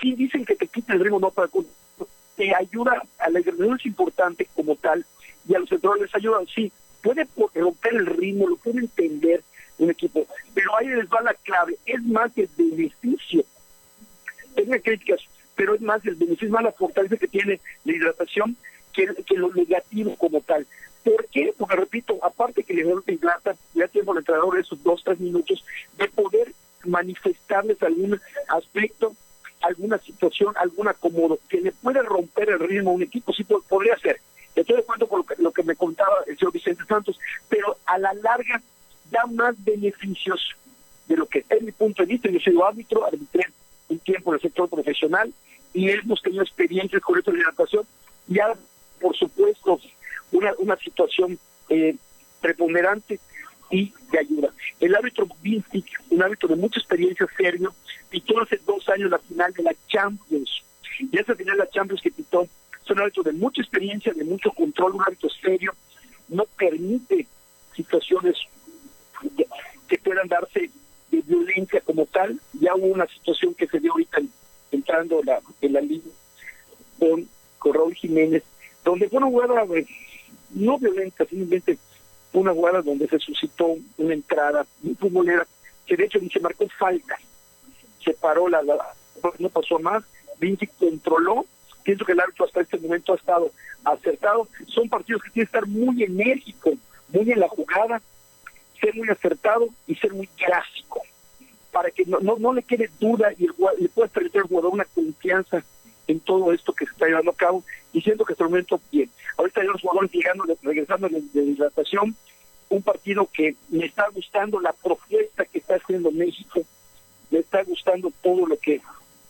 sí dicen que te quita el ritmo, no, para te ayuda, a la hidratación es importante como tal, y a los entrenadores les ayuda, sí, puede romper el ritmo, lo puede entender un equipo, pero ahí les va la clave, es más el beneficio, tengo críticas, pero es más el beneficio, más la fortaleza que tiene la hidratación que lo negativo como tal. ¿Por qué? Porque repito, aparte que le hidrata, ya tiene el entrenador esos 2-3 minutos de poder manifestarles algún aspecto, alguna situación, algún acomodo que le puede romper el ritmo a un equipo, sí podría ser. Estoy de acuerdo con lo que me contaba el señor Vicente Santos, pero a la larga da más beneficios de lo que es mi punto de vista. Yo soy árbitro, arbitré un tiempo en el sector profesional y hemos tenido experiencias con esto de hidratación. Ya, por supuesto, una situación preponderante y de ayuda. El árbitro Vincic, un árbitro de mucha experiencia, serio, pitó hace 2 años la final de la Champions. Y esa final de la Champions que pitó, es un árbitro de mucha experiencia, de mucho control, un árbitro serio, no permite situaciones que puedan darse de violencia como tal. Ya hubo una situación que se dio ahorita entrando en la liga con Raúl Jiménez, donde fue una jugada no violenta, simplemente una jugada donde se suscitó una entrada muy futbolera, que de hecho ni se marcó falta, se paró no pasó más, Vinci controló. Pienso que el árbitro hasta este momento ha estado acertado. Son partidos que tienen que estar muy enérgico, muy en la jugada, ser muy acertado y ser muy clásico, para que no le quede duda y le pueda permitir al jugador una confianza en todo esto que se está llevando a cabo, y siento que hasta el momento bien. Ahorita hay los jugadores llegando, regresando de hidratación, un partido que me está gustando la propuesta que está haciendo México, me está gustando todo lo que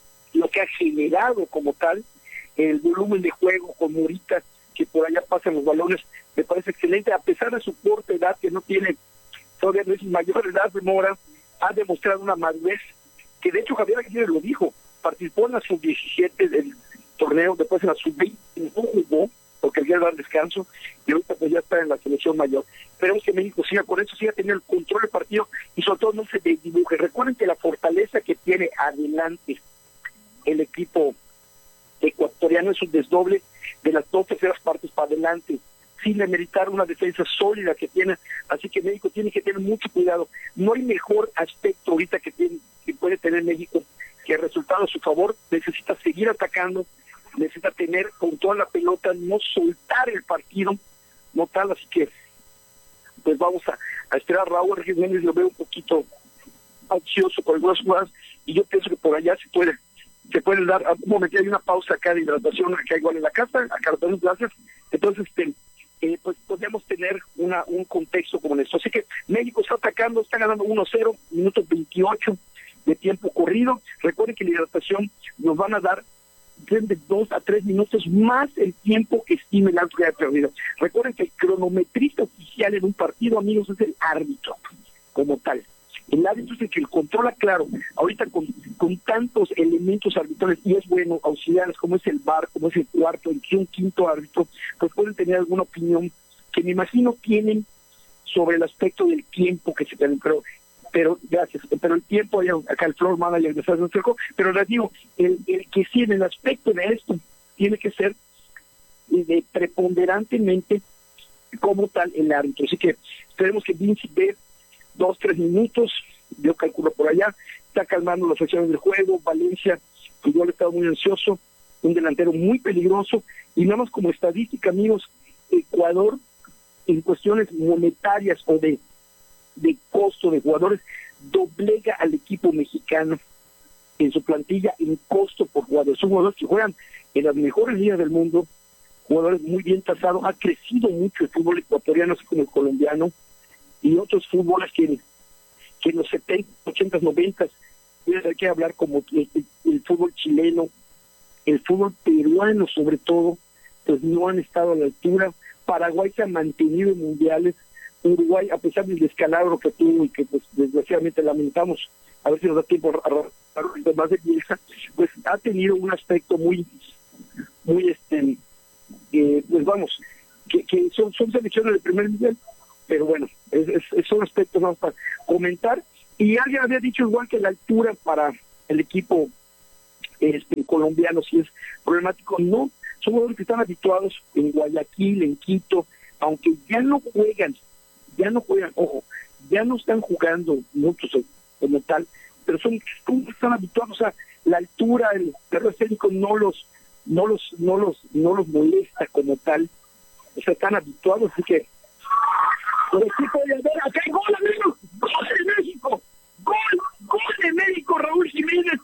ha generado como tal, el volumen de juego con Morita, que por allá pasan los balones, me parece excelente, a pesar de su corta edad, que no tiene, todavía no es mayor edad de Mora, ha demostrado una madurez, que de hecho Javier Aguirre lo dijo, participó en la sub-17 del torneo, después en la sub-20, no jugó, porque el día va al descanso, y ahorita pues ya está en la selección mayor. Esperemos que México siga con eso, siga teniendo el control del partido, y sobre todo no se desdibuje. Recuerden que la fortaleza que tiene adelante el equipo ecuatoriano es un desdoble de las 2 terceras partes para adelante, sin demeritar una defensa sólida que tiene, así que México tiene que tener mucho cuidado. No hay mejor aspecto ahorita que puede tener México que el resultado a su favor. Necesita seguir atacando, necesita tener con toda la pelota, no soltar el partido, no tal, así que pues vamos a esperar. Raúl Jiménez lo veo un poquito ansioso por algunas jugadas, y yo pienso que por allá se puede dar, un momento, hay una pausa acá de hidratación, acá igual en la casa, acá lo tenemos, gracias. Entonces, pues podemos tener un contexto como esto. Así que México está atacando, está ganando 1-0, minutos 28 de tiempo corrido. Recuerden que la hidratación nos van a dar de 2 a 3 minutos más el tiempo que estime el árbitro que haya perdido. Recuerden que el cronometrista oficial en un partido, amigos, es el árbitro como tal. El árbitro es el que controla, claro, ahorita con tantos elementos arbitrales, y es bueno, auxiliares, como es el VAR, como es el cuarto, un quinto árbitro, pues pueden tener alguna opinión que me imagino tienen sobre el aspecto del tiempo que se tiene, pero gracias, pero el tiempo, acá el floor manager de San Francisco, pero les digo, el que sí en el aspecto de esto tiene que ser preponderantemente como tal el árbitro. Así que esperemos que Vinci dé 2-3 minutos, yo calculo por allá, está calmando las acciones del juego. Valencia, que yo le he estado muy ansioso, un delantero muy peligroso, y nada más como estadística, amigos, Ecuador en cuestiones monetarias o de costo de jugadores doblega al equipo mexicano en su plantilla en costo por jugadores. Son jugadores que juegan en las mejores ligas del mundo, jugadores muy bien tasados. Ha crecido mucho el fútbol ecuatoriano, así como el colombiano, y otros fútboles que en los 70, 80, 90 hay que hablar, como el fútbol chileno, el fútbol peruano sobre todo, pues no han estado a la altura. Paraguay se ha mantenido en mundiales. Uruguay, a pesar del descalabro que tuvo y que pues desgraciadamente lamentamos, a ver si nos da tiempo a más de Bielsa, pues ha tenido un aspecto muy pues vamos, que son selecciones de primer nivel, pero bueno, son aspectos vamos para comentar. Y alguien había dicho igual que la altura para el equipo colombiano, si es problemático. No, son jugadores que están habituados en Guayaquil, en Quito, aunque ya no juegan, ojo, ya no están jugando muchos como tal, pero están habituados a la altura, el terreno escénico no los molesta como tal, o sea, están habituados, así que el equipo de Alvera, acá hay gol, amigos, gol de México, gol de México, Raúl Jiménez,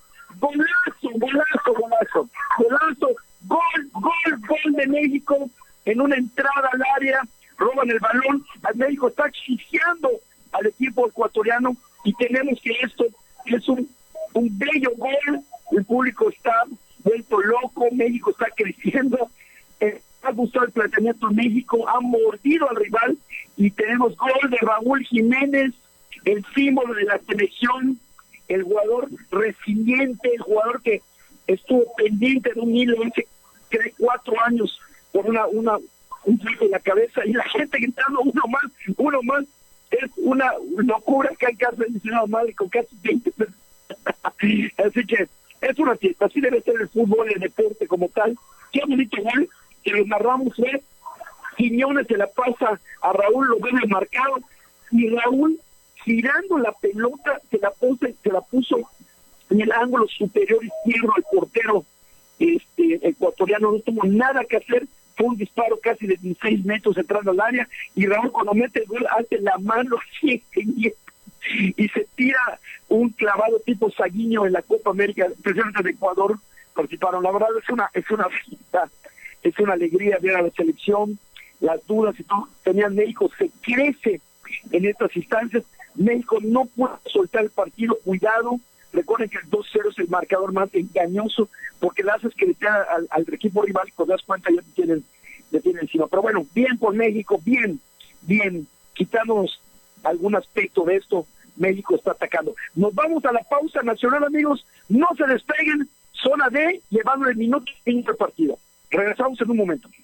gol de México, en una entrada al área, roban el balón, México está asfixiando al equipo ecuatoriano, y tenemos que esto es un bello gol, el público está vuelto loco, México está creciendo, ha gustado el planteamiento de México, ha mordido al rival, y tenemos gol de Raúl Jiménez, el símbolo de la selección, el jugador resiliente, el jugador que estuvo pendiente de un hilo hace 4 años por un tiro en la cabeza, y la gente gritando uno más, es una locura que hay que hacer mencionado madre con casi 20 personas. Así que es una fiesta, así debe ser el fútbol, el deporte como tal. Qué bonito gol, que lo narramos, Quiñones se la pasa a Raúl, lo ven marcado, y Raúl girando la pelota se la puso en el ángulo superior izquierdo al portero ecuatoriano, no tuvo nada que hacer, fue un disparo casi de 16 metros entrando al área, y Raúl cuando mete el gol hace la mano así y se tira un clavado tipo Saguiño en la Copa América, precisamente de Ecuador participaron. La verdad es una fiesta, es una alegría ver a la selección, las dudas y todo tenían México, se crece en estas instancias. México no puede soltar el partido, cuidado, recuerden que el 2-0 es el marcador más engañoso, porque le haces que le sea al equipo rival, y cuando das cuenta ya te tienen encima. Pero bueno, bien por México, bien, quitándonos algún aspecto de esto, México está atacando. Nos vamos a la pausa nacional, amigos, no se despeguen, zona D, llevando el minuto 5 del partido. Regresamos en un momento.